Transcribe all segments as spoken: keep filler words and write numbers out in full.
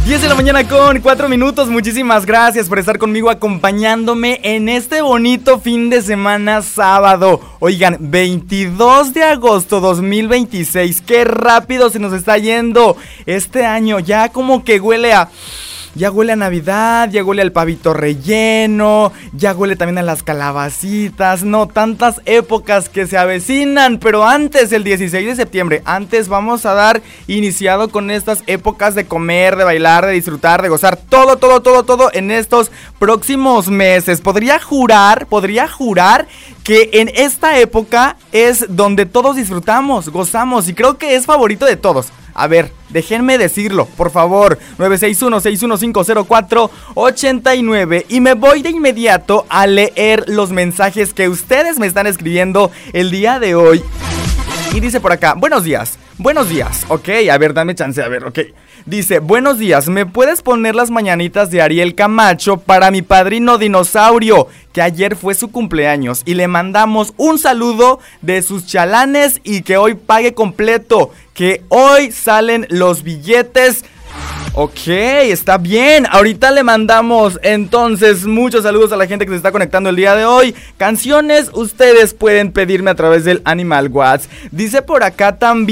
diez de la mañana con cuatro minutos. Muchísimas gracias por estar conmigo acompañándome en este bonito fin de semana sábado. Oigan, veintidós de agosto dos mil veintiséis. Qué rápido se nos está yendo este año. Ya como que huele a... Ya huele a Navidad, ya huele al pavito relleno, ya huele también a las calabacitas. No, tantas épocas que se avecinan. Pero antes, el dieciséis de septiembre, antes vamos a dar iniciado con estas épocas de comer, de bailar, de disfrutar, de gozar. Todo, todo, todo, todo en estos próximos meses. Podría jurar, podría jurar que en esta época es donde todos disfrutamos, gozamos, y creo que es favorito de todos. A ver, déjenme decirlo, por favor. nueve seis uno, seis uno cinco, cero cuatro ocho nueve. Y me voy de inmediato a leer los mensajes que ustedes me están escribiendo el día de hoy. Y dice por acá, buenos días, buenos días. Ok, a ver, dame chance, a ver, ok. Dice, buenos días, ¿me puedes poner las mañanitas de Ariel Camacho para mi padrino dinosaurio? Que ayer fue su cumpleaños y le mandamos un saludo de sus chalanes y que hoy pague completo. Que hoy salen los billetes. Ok, está bien. Ahorita le mandamos entonces muchos saludos a la gente que se está conectando el día de hoy. Canciones ustedes pueden pedirme a través del Animal Watts. Dice por acá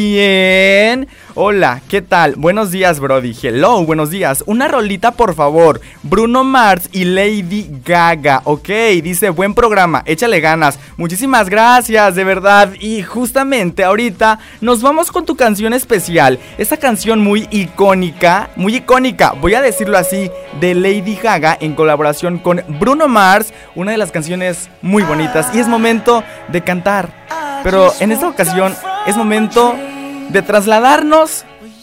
también, hola, ¿qué tal? Buenos días, Brody. Hello, buenos días. Una rolita, por favor. Bruno Mars y Lady Gaga. Ok, dice, buen programa, échale ganas. Muchísimas gracias, de verdad. Y justamente ahorita nos vamos con tu canción especial. Esta canción muy icónica, muy icónica, voy a decirlo así, de Lady Gaga en colaboración con Bruno Mars. Una de las canciones muy bonitas. Y es momento de cantar. Pero en esta ocasión es momento de trasladarnos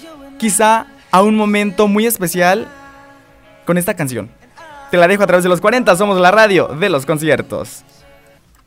quizá a un momento muy especial con esta canción. Te la dejo a través de los cuarenta, somos la radio de los conciertos.